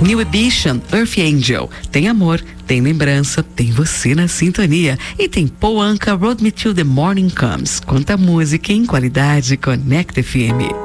New Edition, Earth Angel. Tem amor, tem lembrança, tem você na sintonia. E tem Paul Anka, Road Me Till the Morning Comes. Quanta música em qualidade, Conecta FM.